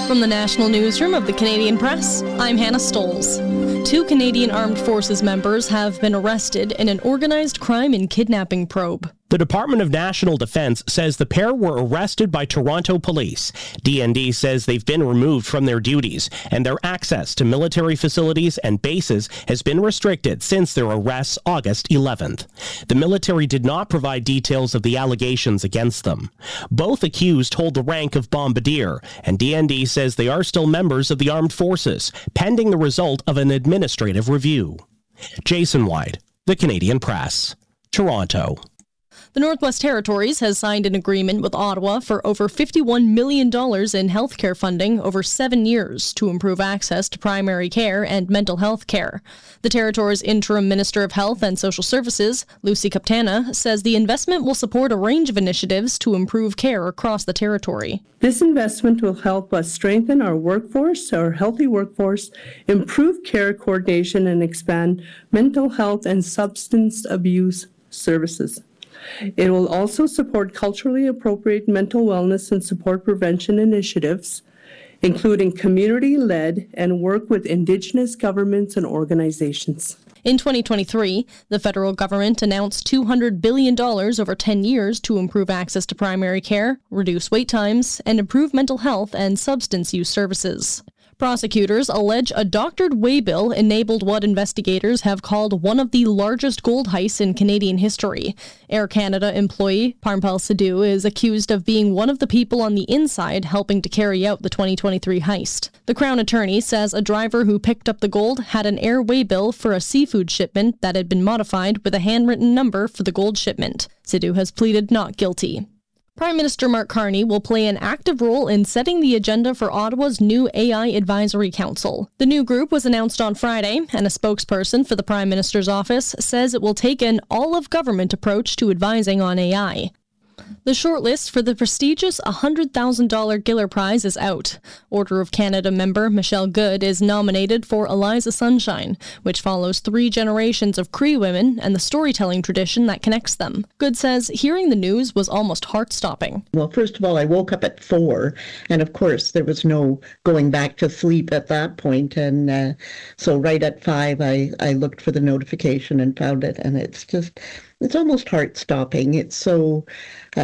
From the National Newsroom of the Canadian Press, I'm Hannah Stoles. 2 Canadian Armed Forces members have been arrested in an organized crime and kidnapping probe. The Department of National Defense says the pair were arrested by Toronto police. DND says they've been removed from their duties, and their access to military facilities and bases has been restricted since their arrests August 11th. The military did not provide details of the allegations against them. Both accused hold the rank of bombardier, and DND says they are still members of the armed forces, pending the result of an administrative review. Jason White, The Canadian Press, Toronto. The Northwest Territories has signed an agreement with Ottawa for over $51 million in healthcare funding over 7 years to improve access to primary care and mental health care. The Territory's interim Minister of Health and Social Services, Lucy Kaptana, says the investment will support a range of initiatives to improve care across the Territory. This investment will help us strengthen our workforce, our healthy workforce, improve care coordination, and expand mental health and substance abuse services. It will also support culturally appropriate mental wellness and support prevention initiatives, including community-led and work with Indigenous governments and organizations. In 2023, the federal government announced $200 billion over 10 years to improve access to primary care, reduce wait times, and improve mental health and substance use services. Prosecutors allege a doctored waybill enabled what investigators have called one of the largest gold heists in Canadian history. Air Canada employee Parmpal Sidhu is accused of being one of the people on the inside helping to carry out the 2023 heist. The Crown Attorney says a driver who picked up the gold had an air waybill for a seafood shipment that had been modified with a handwritten number for the gold shipment. Sidhu has pleaded not guilty. Prime Minister Mark Carney will play an active role in setting the agenda for Ottawa's new AI Advisory Council. The new group was announced on Friday, and a spokesperson for the Prime Minister's office says it will take an all-of-government approach to advising on AI. The shortlist for the prestigious $100,000 Giller Prize is out. Order of Canada member Michelle Good is nominated for Eliza Sunshine, which follows 3 generations of Cree women and the storytelling tradition that connects them. Good says hearing the news was almost heart-stopping. Well, first of all, I woke up at 4, and of course there was no going back to sleep at that point. And so right at 5, I looked for the notification and found it, and it's almost heart-stopping. It's so